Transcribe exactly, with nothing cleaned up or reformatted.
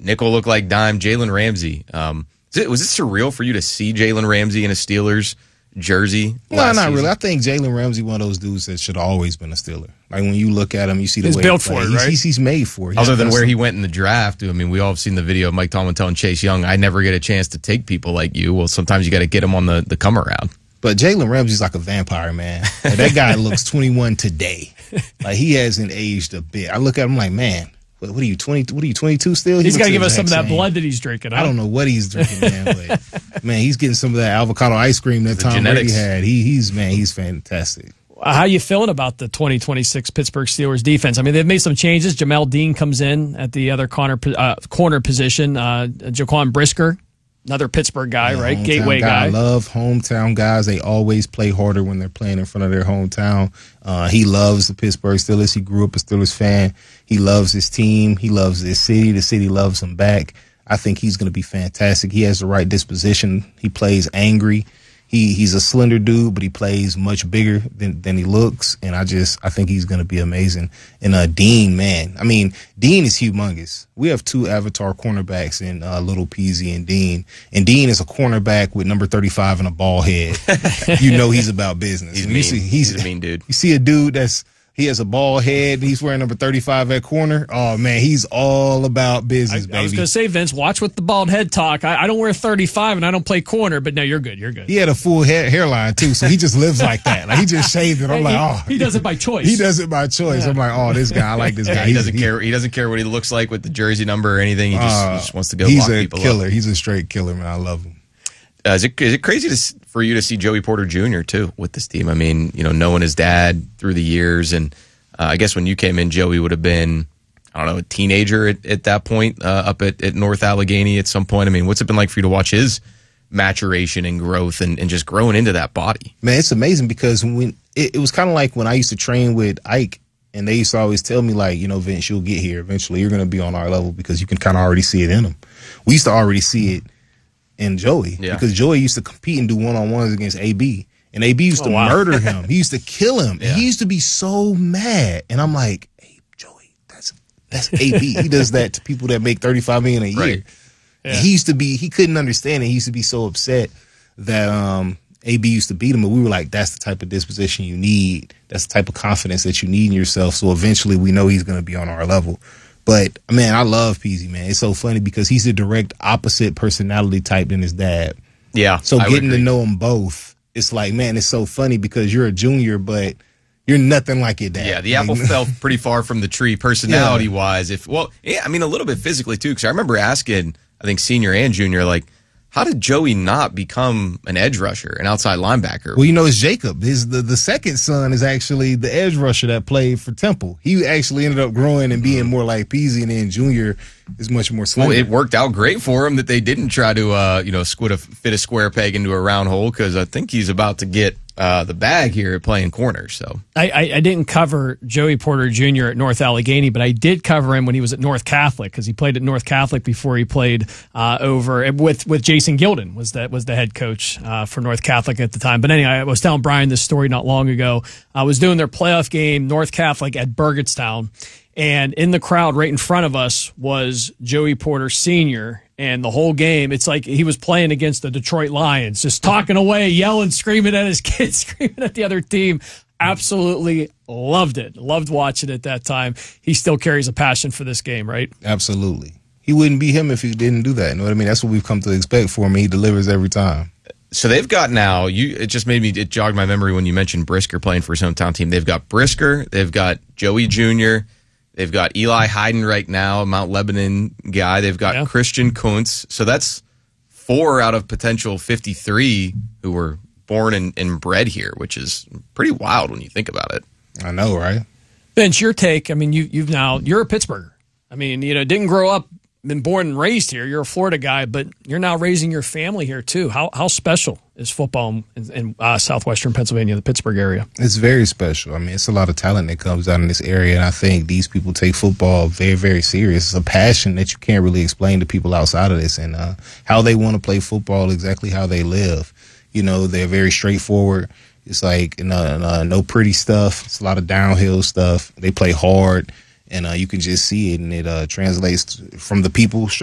Nickel looked like dime. Jalen Ramsey. Um, was it, was it surreal for you to see Jalen Ramsey in a Steelers jersey? No, not season? really. I think Jalen Ramsey one of those dudes that should have always been a Steeler. Like when you look at him, you see the he's way built he for it, he's, right? He's, he's made for it. He Other than where some, he went in the draft, I mean, we all have seen the video of Mike Tomlin telling Chase Young, "I never get a chance to take people like you." Well, sometimes you got to get them on the the come around. But Jalen Ramsey's like a vampire, man. Like, that guy looks twenty-one today. Like he hasn't aged a bit. I look at him like, man. What, what are you, twenty? What are you, twenty-two still? He's he got to give us the some of that same. blood that he's drinking. Huh? I don't know what he's drinking, man. But man, he's getting some of that avocado ice cream that The Tom genetics. Brady had. He, he's man, he's fantastic. How you feeling about the twenty twenty-six Pittsburgh Steelers defense? I mean, they've made some changes. Jamel Dean comes in at the other corner uh, corner position. Uh, Jaquan Brisker, another Pittsburgh guy, Yeah, right? hometown Gateway guy. guy. I love hometown guys. They always play harder when they're playing in front of their hometown. Uh, he loves the Pittsburgh Steelers. He grew up a Steelers fan. He loves his team. He loves his city. The city loves him back. I think he's going to be fantastic. He has the right disposition. He plays angry. He he's a slender dude, but he plays much bigger than, than he looks. And I just I think he's going to be amazing. And uh, Dean, man, I mean, Dean is humongous. We have two avatar cornerbacks in uh, Little Peasy and Dean. And Dean is a cornerback with number thirty-five and a ball head. You know he's about business. He's And mean. you see, he's, he's a mean dude. You see a dude that's he has a ball head. And he's wearing number thirty-five at corner. Oh man, he's all about business, I, baby. I was going to say, Vince, watch with the bald head talk. I, I don't wear thirty-five and I don't play corner, but no, you're good. You're good. He had a full hair, hairline too, so he just lives like that. Like he just shaved it. I'm Hey, like, he, oh, he does it by choice. He does it by choice. Yeah. I'm like, oh, this guy, I like this guy. Yeah, he He's- doesn't care. He doesn't care what he looks like with the jersey number or anything. He just, uh, he just wants to go He's lock a people killer. up. He's a straight killer, man. I love him. Uh, is it is it crazy to, s- for you to see Joey Porter Junior too with this team? I mean, you know, knowing his dad through the years, and uh, I guess when you came in, Joey would have been, I don't know, a teenager at, at that point, uh, up at, at North Allegheny at some point. I mean, what's it been like for you to watch his maturation and growth and, and just growing into that body? Man, it's amazing because when it, it was kind of like when I used to train with Ike, and they used to always tell me, like, you know, Vince, you'll get here eventually. You're going to be on our level because you can kind of already see it in him. We used to already see it in Joey Yeah. because Joey used to compete and do one on ones against A B. And A B used Oh, to wow. murder him. He used to kill him. Yeah. And he used to be so mad. And I'm like, hey, Joey, that's that's A B. He does that to people that make thirty-five million dollars a year. Right. Yeah. He used to be, he couldn't understand it. He used to be so upset that um, A B used to beat him. And we were like, that's the type of disposition you need. That's the type of confidence that you need in yourself. So eventually we know he's going to be on our level. But, man, I love Peasy, man. It's so funny because he's the direct opposite personality type than his dad. Yeah. So I would getting to agree. know them both, it's like, man, it's so funny because you're a junior, but you're nothing like your dad. Yeah, the Like, apple fell pretty far from the tree personality wise. If well, yeah, I mean a little bit physically too. Because I remember asking, I think senior and junior, like, how did Joey not become an edge rusher, an outside linebacker? Well, you know, it's Jacob. His the, the second son is actually the edge rusher that played for Temple. He actually ended up growing and being more like Peasy, and then Junior is much more Well, slender. it worked out great for him that they didn't try to, uh, you know, squid a, fit a square peg into a round hole because I think he's about to get uh, the bag here at playing corner. So I, I, I didn't cover Joey Porter Junior at North Allegheny, but I did cover him when he was at North Catholic because he played at North Catholic before he played uh, over with with Jason Gilden was that was the head coach uh, for North Catholic at the time. But anyway, I was telling Brian this story not long ago. I was doing their playoff game, North Catholic at Burgettstown, and in the crowd right in front of us was Joey Porter Senior And the whole game, it's like he was playing against the Detroit Lions, just talking away, yelling, screaming at his kids, screaming at the other team. Absolutely loved it. Loved watching it that time. He still carries a passion for this game, right? Absolutely. He wouldn't be him if he didn't do that. You know what I mean? That's what we've come to expect from him. He delivers every time. So they've got now, you it just made me, it jogged my memory when you mentioned Brisker playing for his hometown team. They've got Brisker, they've got Joey Junior, they've got Eli Hayden right now, a Mount Lebanon guy. They've got Yeah. Christian Kuntz. So that's four out of potential fifty-three who were born and, and bred here, which is pretty wild when you think about it. I know, right? Vince, your take, I mean, you, you've now, you're a Pittsburgher. I mean, you know, didn't grow up, been born and raised here. You're a Florida guy, but you're now raising your family here too. How how special is football in, in uh, southwestern Pennsylvania, the Pittsburgh area? It's very special. I mean, it's a lot of talent that comes out in this area, and I think these people take football very, very serious. It's a passion that you can't really explain to people outside of this, and uh, how they want to play football, exactly how they live. You know, they're very straightforward. It's like no, no, no pretty stuff. It's a lot of downhill stuff. They play hard, and uh, you can just see it, and it uh, translates from the people straight